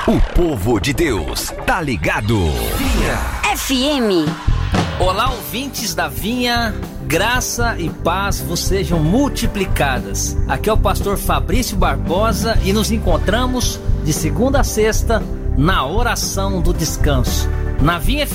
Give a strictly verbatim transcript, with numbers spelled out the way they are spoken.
O povo de Deus tá ligado. Vinha F M. Olá, ouvintes da Vinha, graça e paz vos sejam multiplicadas. Aqui é o pastor Fabrício Barbosa e nos encontramos de segunda a sexta na oração do descanso. Na Vinha